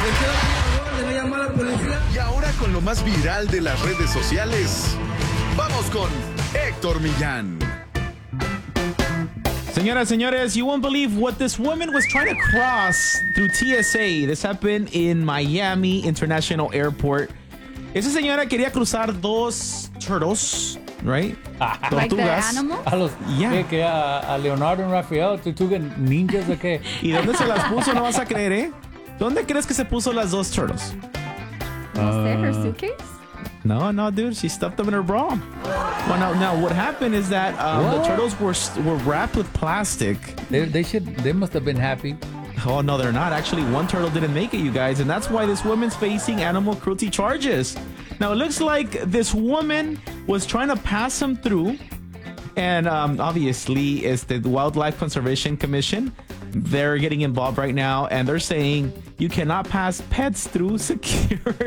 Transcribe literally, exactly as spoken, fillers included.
Y ahora con lo más viral de las redes sociales, vamos con Héctor Millán. Señoras, señores, you won't believe what this woman was trying to cross through T S A. This happened in Miami International Airport. Esa señora quería cruzar dos turtles, right? Like the Tortugas. animal? A los Yeah. ¿qué, qué, a, a Leonardo y Rafael, ¿tortugas ninjas o qué? ¿Y dónde se las puso? No vas a creer, ¿eh? ¿Dónde crees que se puso las dos turtles? No sé, her suitcase? No, no, dude. She stuffed them in her bra. Well, now, now what happened is that um, the What? turtles were were wrapped with plastic. They, they should. They must have been happy. Oh, no, they're not. Actually, one turtle didn't make it, you guys. And that's why this woman's facing animal cruelty charges. Now, it looks like this woman was trying to pass him through. And um, obviously, it's the Wildlife Conservation Commission. They're getting involved right now. And they're saying you cannot pass pets through security.